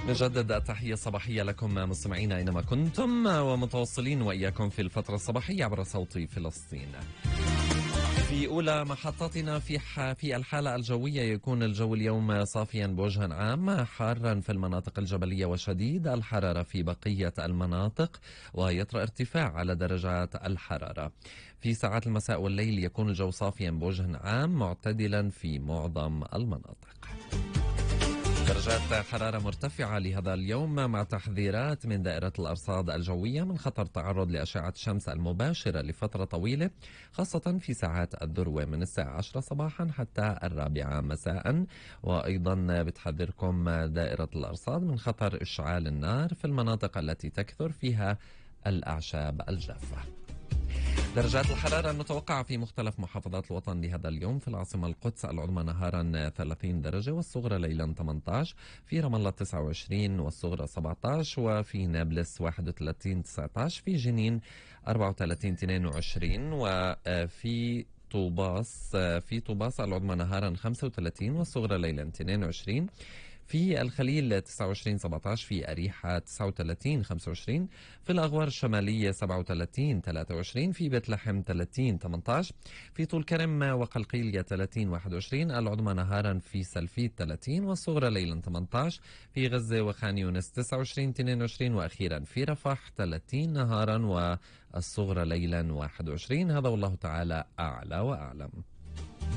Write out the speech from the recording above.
نجدد التحية الصباحية لكم مستمعينا أينما كنتم، ومتواصلين وإياكم في الفترة الصباحية عبر صوت فلسطين. في أولى محطاتنا في الحالة الجوية، يكون الجو اليوم صافيا بوجه عام، حارا في المناطق الجبلية وشديد الحرارة في بقية المناطق، ويطرأ ارتفاع على درجات الحرارة. في ساعات المساء والليل يكون الجو صافيا بوجه عام معتدلا في معظم المناطق. درجات حرارة مرتفعة لهذا اليوم، مع تحذيرات من دائرة الأرصاد الجوية من خطر تعرض لأشعة الشمس المباشرة لفترة طويلة، خاصة في ساعات الذروة من الساعة 10 صباحا حتى 4 مساء. وأيضا بتحذركم دائرة الأرصاد من خطر إشعال النار في المناطق التي تكثر فيها الأعشاب الجافة. درجات الحرارة المتوقعة في مختلف محافظات الوطن لهذا اليوم: في العاصمة القدس العظمى نهارا 30 درجة والصغرى ليلا 18، في رام الله 29 والصغرى 17، وفي نابلس 31 19، في جنين 34 22، وفي طوباس العظمى نهارا 35 والصغرى ليلا 22، في الخليل 29 17، في أريحة 39 25، في الأغوار الشمالية 37 23، في بيت لحم 30 18، في طول كرم وقلقيلية 30 21، العظمى نهارا في سلفيت 30 والصغرى ليلا 18، في غزة وخان يونس 29 22، وأخيرا في رفح 30 نهارا والصغرى ليلا 21. هذا والله تعالى أعلى وأعلم.